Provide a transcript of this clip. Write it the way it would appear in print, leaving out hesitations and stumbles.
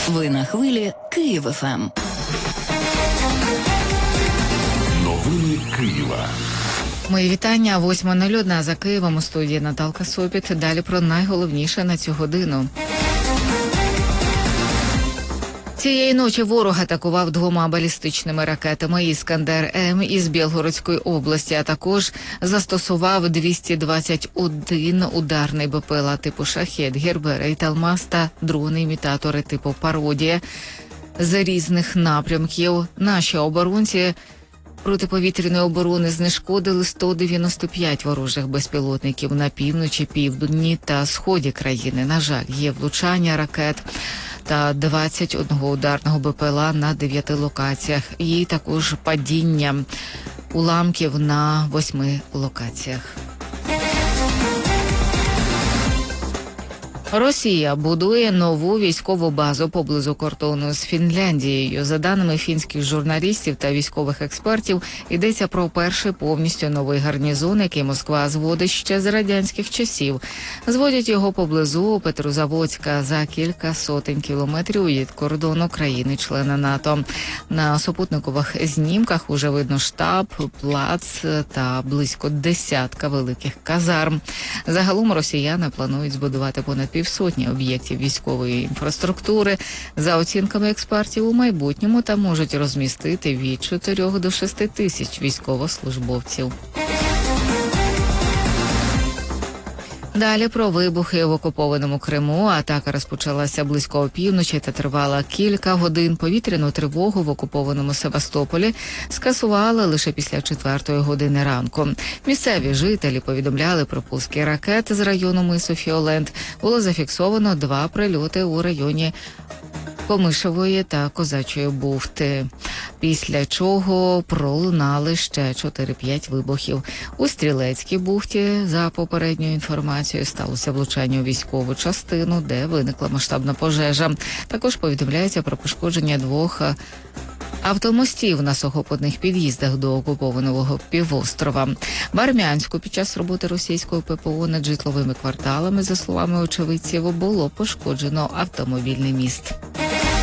Ви на хвилі Київ ФМ. Новини Києва. Мої вітання. 8:01 за Києвом. У студії Наталка Сопіт. Далі про найголовніше на цю годину. Цієї ночі ворог атакував 2 балістичними ракетами «Іскандер-М» із Білгородської області, а також застосував 221 ударний БПЛА типу «Шахед», «Герберейт», «Алмаз» та дрони-імітатори типу «Пародія» з різних напрямків. Наші оборонці протиповітряної оборони знешкодили 195 ворожих безпілотників на півночі, півдні та сході країни. На жаль, є влучання ракет та 21 ударного БПЛА на 9 локаціях. І також падіння уламків на 8 локаціях. Росія будує нову військову базу поблизу кордону з Фінляндією. За даними фінських журналістів та військових експертів, йдеться про перший повністю новий гарнізон, який Москва зводить ще з радянських часів. Зводять його поблизу Петрозаводська, за кілька сотень кілометрів від кордону країни-члена НАТО. На супутникових знімках уже видно штаб, плац та близько десятка великих казарм. Загалом росіяни планують збудувати понад півсотні об'єктів військової інфраструктури. За оцінками експертів, у майбутньому там можуть розмістити від 4 до 6 тисяч військовослужбовців. Далі про вибухи в окупованому Криму. Атака розпочалася близько опівночі та тривала кілька годин. Повітряну тривогу в окупованому Севастополі скасували лише після 4-ї години ранку. Місцеві жителі повідомляли про пуски ракет з району мису Фіолент. Було зафіксовано 2 прильоти у районі Комишевої та Козачої бухти, після чого пролунали ще 4-5 вибухів. У Стрілецькій бухті, за попередньою інформацією, сталося влучання у військову частину, де виникла масштабна пожежа. Також повідомляється про пошкодження 2 автомостів на сухопутних під'їздах до окупованого півострова. В Армянську під час роботи російського ППО над житловими кварталами, за словами очевидців, було пошкоджено автомобільний міст.